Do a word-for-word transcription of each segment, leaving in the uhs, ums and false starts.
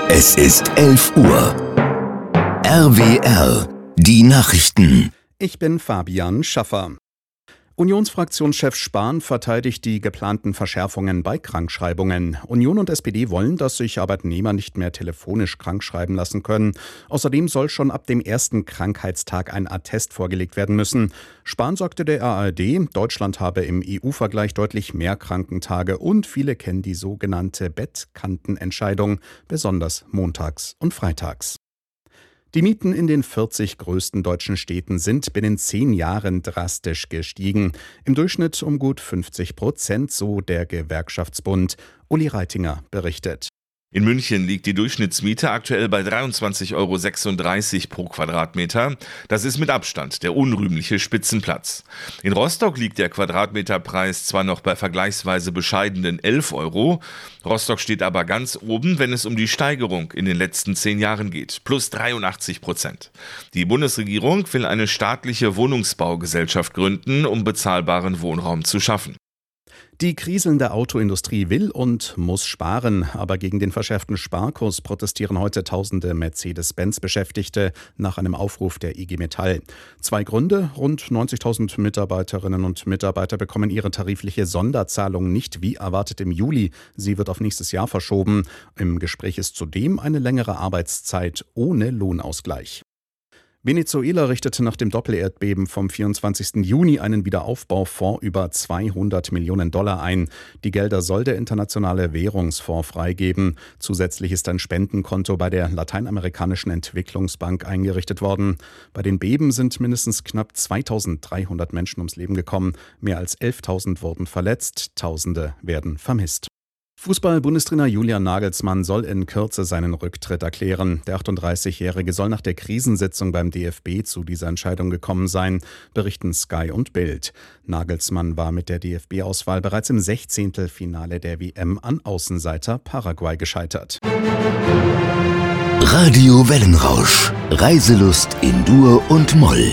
Es ist elf Uhr. R W R, die Nachrichten. Ich bin Fabian Schaffer. Unionsfraktionschef Spahn verteidigt die geplanten Verschärfungen bei Krankschreibungen. Union und S P D wollen, dass sich Arbeitnehmer nicht mehr telefonisch krankschreiben lassen können. Außerdem soll schon ab dem ersten Krankheitstag ein Attest vorgelegt werden müssen. Spahn sagte der A R D, Deutschland habe im E U-Vergleich deutlich mehr Krankentage und viele kennen die sogenannte Bettkantenentscheidung, besonders montags und freitags. Die Mieten in den vierzig größten deutschen Städten sind binnen zehn Jahren drastisch gestiegen. Im Durchschnitt um gut fünfzig Prozent, so der Gewerkschaftsbund. Uli Reitinger berichtet. In München liegt die Durchschnittsmiete aktuell bei dreiundzwanzig Euro sechsunddreißig pro Quadratmeter. Das ist mit Abstand der unrühmliche Spitzenplatz. In Rostock liegt der Quadratmeterpreis zwar noch bei vergleichsweise bescheidenen elf Euro. Rostock steht aber ganz oben, wenn es um die Steigerung in den letzten zehn Jahren geht. Plus dreiundachtzig Prozent. Die Bundesregierung will eine staatliche Wohnungsbaugesellschaft gründen, um bezahlbaren Wohnraum zu schaffen. Die kriselnde Autoindustrie will und muss sparen, aber gegen den verschärften Sparkurs protestieren heute tausende Mercedes-Benz-Beschäftigte nach einem Aufruf der I G Metall. Zwei Gründe: Rund neunzigtausend Mitarbeiterinnen und Mitarbeiter bekommen ihre tarifliche Sonderzahlung nicht wie erwartet im Juli. Sie wird auf nächstes Jahr verschoben. Im Gespräch ist zudem eine längere Arbeitszeit ohne Lohnausgleich. Venezuela richtete nach dem Doppelerdbeben vom vierundzwanzigsten Juni einen Wiederaufbaufonds über zweihundert Millionen Dollar ein. Die Gelder soll der Internationale Währungsfonds freigeben. Zusätzlich ist ein Spendenkonto bei der Lateinamerikanischen Entwicklungsbank eingerichtet worden. Bei den Beben sind mindestens knapp zweitausenddreihundert Menschen ums Leben gekommen. Mehr als elftausend wurden verletzt, Tausende werden vermisst. Fußball-Bundestrainer Julian Nagelsmann soll in Kürze seinen Rücktritt erklären. Der achtunddreißigjährige soll nach der Krisensitzung beim D F B zu dieser Entscheidung gekommen sein, berichten Sky und Bild. Nagelsmann war mit der D F B-Auswahl bereits im Sechzehntelfinale der W M an Außenseiter Paraguay gescheitert. Radio Wellenrausch. Reiselust in Dur und Moll.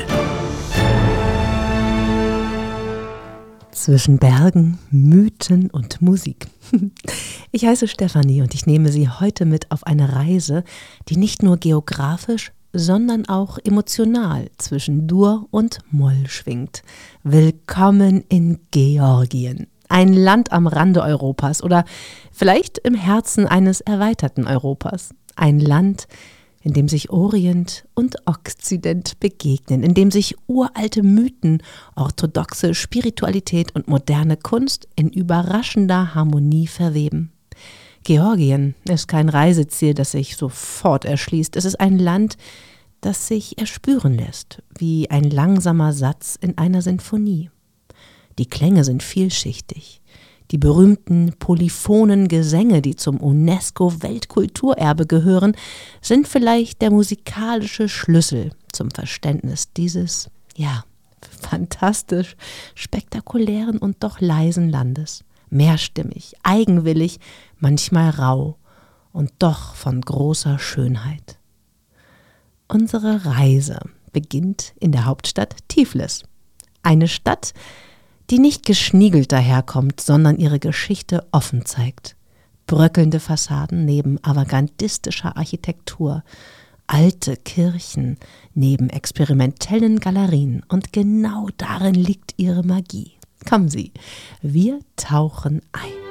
Zwischen Bergen, Mythen und Musik. Ich heiße Stefanie und ich nehme Sie heute mit auf eine Reise, die nicht nur geografisch, sondern auch emotional zwischen Dur und Moll schwingt. Willkommen in Georgien. Ein Land am Rande Europas oder vielleicht im Herzen eines erweiterten Europas. Ein Land, in dem sich Orient und Okzident begegnen, in dem sich uralte Mythen, orthodoxe Spiritualität und moderne Kunst in überraschender Harmonie verweben. Georgien ist kein Reiseziel, das sich sofort erschließt. Es ist ein Land, das sich erspüren lässt, wie ein langsamer Satz in einer Sinfonie. Die Klänge sind vielschichtig. Die berühmten polyphonen Gesänge, die zum UNESCO-Weltkulturerbe gehören, sind vielleicht der musikalische Schlüssel zum Verständnis dieses, ja, fantastisch, spektakulären und doch leisen Landes. Mehrstimmig, eigenwillig, manchmal rau und doch von großer Schönheit. Unsere Reise beginnt in der Hauptstadt Tiflis. Eine Stadt, die nicht geschniegelt daherkommt, sondern ihre Geschichte offen zeigt. Bröckelnde Fassaden neben avantgardistischer Architektur, alte Kirchen neben experimentellen Galerien und genau darin liegt ihre Magie. Kommen Sie, wir tauchen ein.